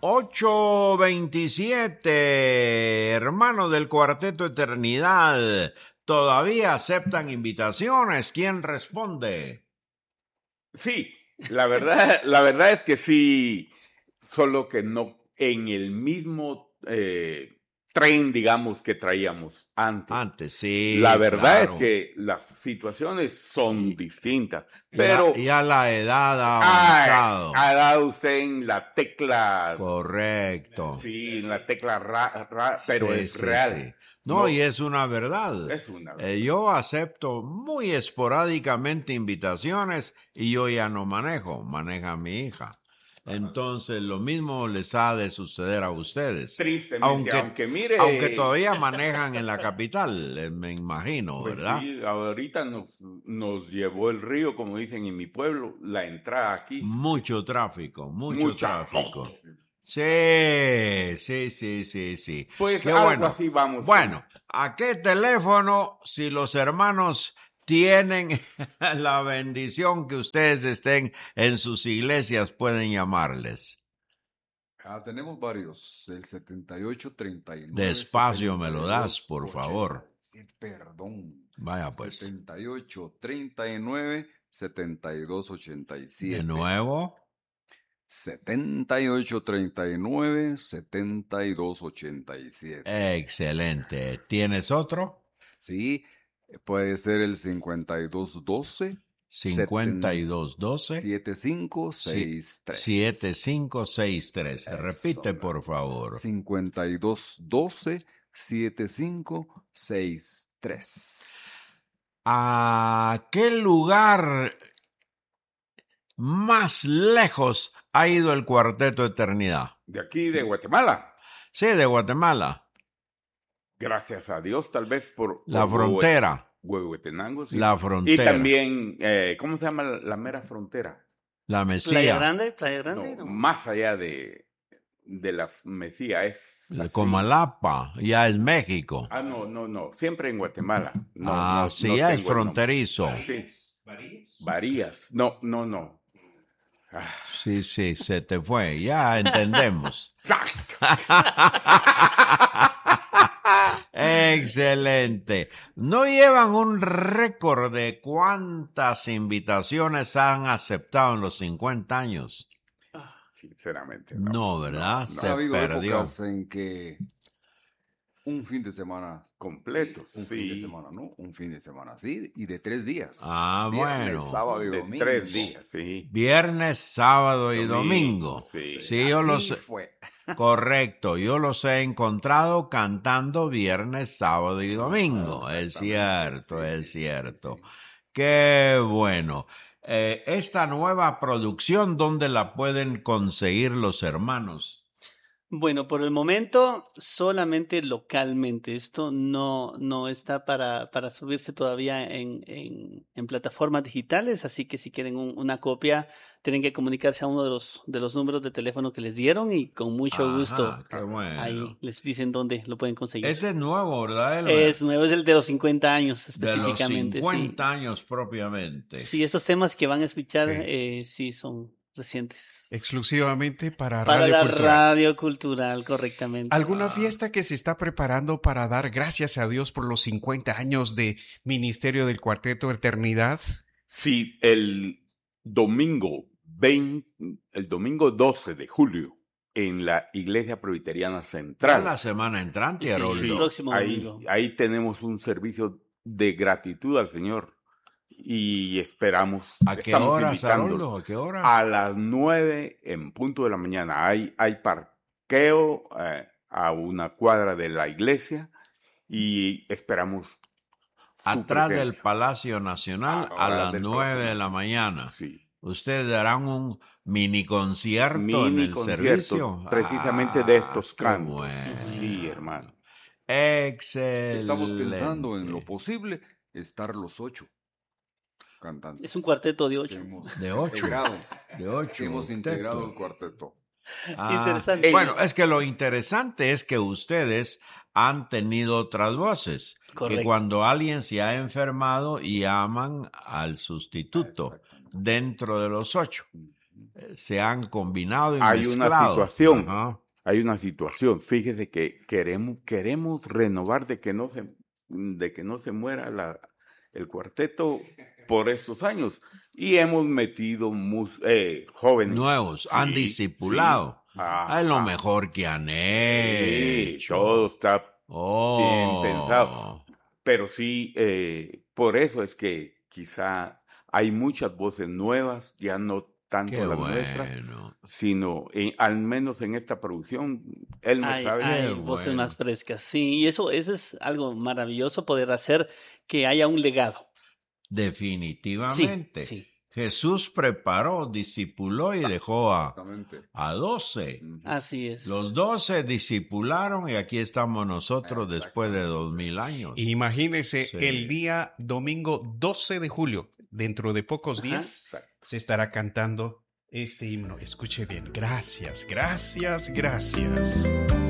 8:27, hermano del Cuarteto Eternidad. ¿Todavía aceptan invitaciones? ¿Quién responde? Sí, la verdad es que sí, solo que no en el mismo tren, digamos, que traíamos antes. Antes, sí, La verdad claro. es que las situaciones son distintas, pero ya la edad ha avanzado. ha dado usted en la tecla. Correcto. Sí, en la tecla pero sí, es sí, real. Sí. No, y es una verdad. Es una verdad. Yo acepto muy esporádicamente invitaciones y yo ya no maneja mi hija. Entonces, lo mismo les ha de suceder a ustedes. Tristemente, aunque mire... Aunque todavía manejan en la capital, me imagino, pues ¿verdad? Sí, ahorita nos llevó el río, como dicen en mi pueblo, la entrada aquí. Mucho tráfico. Sí. Pues qué algo bueno. así vamos. Bueno, ¿a qué teléfono, si los hermanos tienen la bendición que ustedes estén en sus iglesias, pueden llamarles? Tenemos varios. El 7839. Despacio me lo das, por favor. Perdón. Vaya pues. 7839 7287. De nuevo. 7839 7287. Excelente. ¿Tienes otro? Sí, puede ser el 5212 7563. 7563. Repite, por favor. 5212 7563. ¿A qué lugar más lejos ha ido el Cuarteto Eternidad? De aquí, de Guatemala. Sí, de Guatemala. Gracias a Dios, tal vez por la frontera. Huehuetenango, sí. La frontera. Y también, ¿cómo se llama la mera frontera? La Mesía. Playa Grande. No. Más allá de la Mesía es... Comalapa, ya es México. No. Siempre en Guatemala. Sí, ya es fronterizo. Sí. Varías. No. Sí, se te fue. Ya entendemos. Excelente. ¿No llevan un récord de cuántas invitaciones han aceptado en los 50 años? Sinceramente. No, ¿verdad? No. Se ha habido perdió. épocas en que un fin de semana completo. Un fin de semana, ¿no? Un fin de semana, sí, y de 3 días. Viernes, sábado y domingo. 3 días, sí. Viernes, sábado y domingo. Sí, yo Así fue. Correcto, yo los he encontrado cantando viernes, sábado y domingo. Es cierto. Sí. Qué bueno. Esta nueva producción, ¿dónde la pueden conseguir los hermanos? Bueno, por el momento solamente localmente. Esto no está para subirse todavía en plataformas digitales, así que si quieren una copia, tienen que comunicarse a uno de los números de teléfono que les dieron y con mucho gusto qué bueno. ahí les dicen dónde lo pueden conseguir. Este es nuevo, ¿verdad? Es nuevo, es el de los 50 años específicamente. De los 50 años propiamente. Sí, estos temas que van a escuchar sí son recientes. Exclusivamente para la Radio Cultural, correctamente. ¿Alguna fiesta que se está preparando para dar gracias a Dios por los 50 años de Ministerio del Cuarteto Eternidad? Sí, el domingo 12 de julio en la Iglesia Presbiteriana Central. La semana entrante, Haroldo. Sí, el próximo domingo. Ahí tenemos un servicio de gratitud al Señor. Y esperamos. ¿A qué hora, Haroldo? ¿A qué hora? A las 9 en punto de la mañana. Hay parqueo a una cuadra de la iglesia y esperamos. Atrás del Palacio Nacional a las 9 de la mañana. Sí. Ustedes darán un mini concierto en el servicio. Precisamente de estos cantos. Bueno. Sí, hermano. Excelente. Estamos pensando en lo posible estar los 8. Cantantes. Es un cuarteto de 8. De 8. Hemos integrado el cuarteto. Interesante. Bueno, es que lo interesante es que ustedes han tenido otras voces. Correcto. Que cuando alguien se ha enfermado, llaman al sustituto dentro de los 8. se han combinado y Hay una mezclado. situación. Ajá. Hay una situación. Fíjese que queremos renovar de que no se muera el cuarteto por estos años. Y hemos metido jóvenes. Nuevos, han Sí, discipulado. sí. Ajá. Es lo mejor que han Sí, hecho. todo está bien pensado. Oh, Pero sí, por eso es que quizá hay muchas voces nuevas, ya no tanto qué las nuestras, bueno. sino al menos en esta producción, Elmer sabe. Hay Qué voces bueno. más frescas, sí, y eso es algo maravilloso, poder hacer que haya un legado. Definitivamente. Sí. Jesús preparó, discipuló y dejó Exactamente. a 12. Así es. Los 12 discipularon y aquí estamos nosotros después de 2000 años. Imagínese, Sí. el día domingo 12 de julio, dentro de pocos Ajá. días, Exacto. se estará cantando este himno. Escuche bien. Gracias, gracias, gracias.